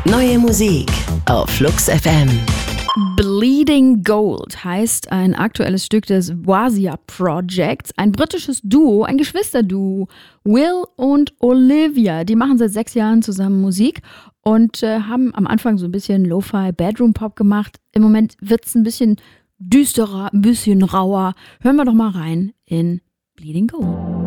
Neue Musik auf Flux FM. Bleeding Gold heißt ein aktuelles Stück des Wazia Projects, ein britisches Duo, ein Geschwisterduo, Will und Olivia. Die machen seit 6 Jahren zusammen Musik und haben am Anfang so ein bisschen Lo-Fi Bedroom Pop gemacht. Im Moment wird es ein bisschen düsterer, ein bisschen rauer. Hören wir doch mal rein in Bleeding Gold.